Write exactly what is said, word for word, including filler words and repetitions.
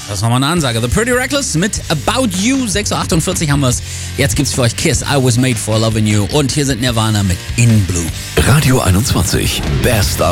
Das ist nochmal eine Ansage. The Pretty Reckless mit About You. sechs Uhr achtundvierzig haben wir es. Jetzt gibt's für euch Kiss, I Was Made for Loving You. Und hier sind Nirvana mit In Blue. Radio einundzwanzig. Best